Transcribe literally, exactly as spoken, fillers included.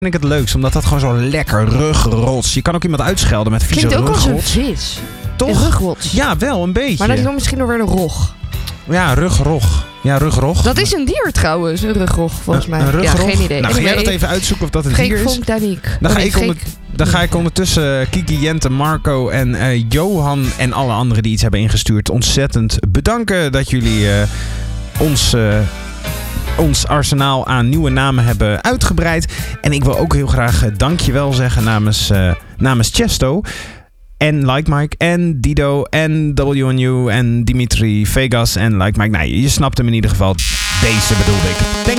ik het leukst, omdat dat gewoon zo lekker rugrots. Je kan ook iemand uitschelden met vieze rugrots. Klinkt ook rugrots. als een vis. Toch? Een rugrots. Ja, wel een beetje. Maar dat is dan misschien nog weer een rog. Ja, rugrog. Ja, rugrog. Dat is een dier trouwens, een rugrog volgens mij. Een, een rugrog? Ja, geen idee. Nou, ga anyway, jij dat even uitzoeken of dat een Freek dier is? Vonk Daniek. Dan, Oh, ga nee, ik onder, Freek... dan ga ik ondertussen Kiki, Jente, Marco en uh, Johan en alle anderen die iets hebben ingestuurd ontzettend bedanken dat jullie uh, ons... Uh, ons arsenaal aan nieuwe namen hebben uitgebreid. En ik wil ook heel graag uh, dankjewel zeggen namens, uh, namens Chesto. En Like Mike en Dido en W N U en Dimitri Vegas en Like Mike. Nou, je snapt hem in ieder geval. Deze bedoelde ik. Thank